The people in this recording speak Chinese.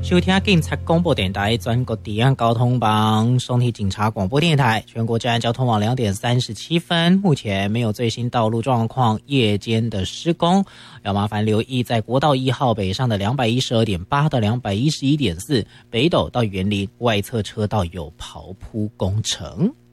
收听警察广播电台全国治安交通网松堤警察广播电台，全国治安交通网2点37分，目前没有最新道路状况，夜间的施工要麻烦留意，在国道1号北上的212.8到211.4，北斗到园林外侧车道有刨铺工程。